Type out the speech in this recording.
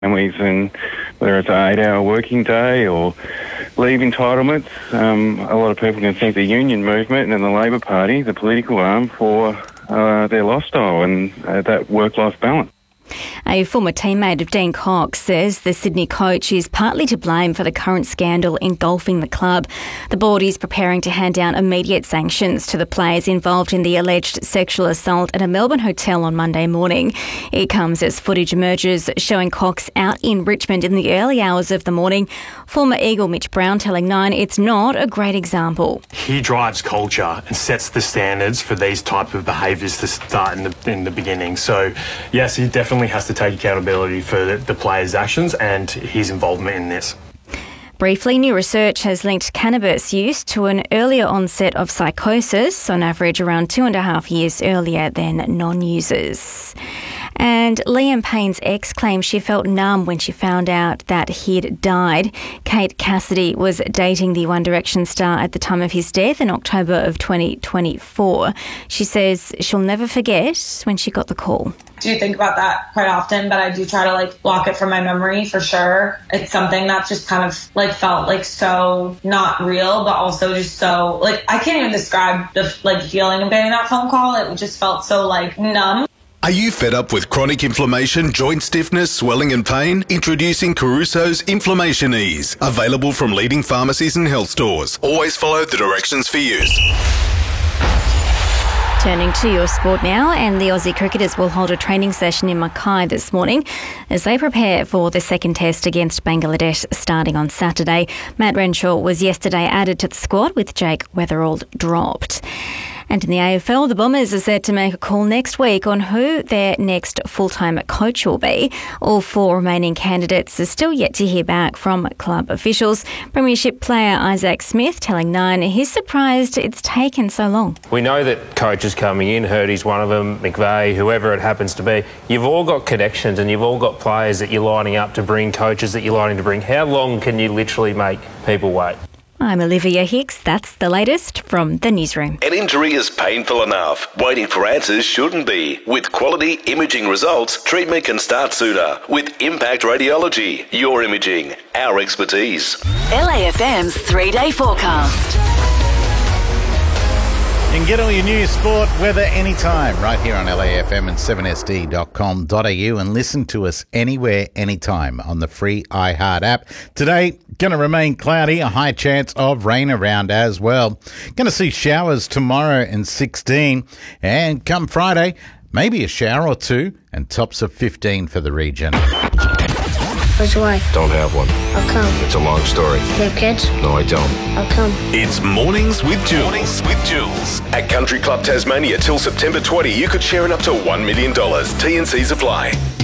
families, and whether it's an 8-hour working day or leave entitlements, a lot of people can thank the union movement and the Labor Party, the political arm, for their lifestyle and that work-life balance. A former teammate of Dean Cox says the Sydney coach is partly to blame for the current scandal engulfing the club. The board is preparing to hand down immediate sanctions to the players involved in the alleged sexual assault at a Melbourne hotel on Monday morning. It comes as footage emerges showing Cox out in Richmond in the early hours of the morning. Former Eagle Mitch Brown telling Nine it's not a great example. He drives culture and sets the standards for these type of behaviours to start in the beginning. So, yes, he definitely has to take accountability for the players' actions and his involvement in this. Briefly, new research has linked cannabis use to an earlier onset of psychosis, on average around 2.5 years earlier than non-users. And Liam Payne's ex claims she felt numb when she found out that he'd died. Kate Cassidy was dating the One Direction star at the time of his death in October of 2024. She says she'll never forget when she got the call. I do think about that quite often, but I do try to block it from my memory for sure. It's something that just kind of felt so not real, but also just so I can't even describe the feeling of getting that phone call. It just felt so numb. Are you fed up with chronic inflammation, joint stiffness, swelling and pain? Introducing Caruso's Inflammation Ease. Available from leading pharmacies and health stores. Always follow the directions for use. Turning to your sport now, and the Aussie cricketers will hold a training session in Mackay this morning as they prepare for the second test against Bangladesh starting on Saturday. Matt Renshaw was yesterday added to the squad with Jake Weatherald dropped. And in the AFL, the Bombers are set to make a call next week on who their next full-time coach will be. All 4 remaining candidates are still yet to hear back from club officials. Premiership player Isaac Smith telling Nine he's surprised it's taken so long. We know that coaches coming in, Hurdy's one of them, McVeigh, whoever it happens to be, you've all got connections and you've all got players that you're lining up to bring, coaches that you're lining to bring. How long can you literally make people wait? I'm Olivia Hicks. That's the latest from the newsroom. An injury is painful enough. Waiting for answers shouldn't be. With quality imaging results, treatment can start sooner. With Impact Radiology, your imaging, our expertise. LAFM's 3-day forecast. You can get all your news, sport, weather anytime right here on LAFM and 7sd.com.au and listen to us anywhere, anytime on the free iHeart app. Today, going to remain cloudy, a high chance of rain around as well. Going to see showers tomorrow and 16, and come Friday, maybe a shower or two and tops of 15 for the region. Where's your wife? Don't have one. How come? It's a long story. Do you have kids? No, I don't. How come? It's Mornings with Jules. Mornings with Jules. At Country Club Tasmania till September 20, you could share in up to $1 million. T&Cs apply.